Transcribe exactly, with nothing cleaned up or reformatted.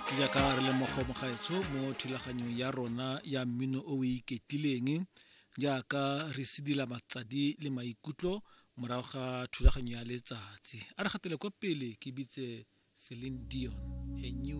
jaaka re le mogo mogaetsho mo thulaganyong ya rona ya mmino o o iketileng jaaka re sedila matsadi le maikutlo morago ga thulaganyo ya letsatsi a re gatele kwa pele ke bitse Celine Dion a new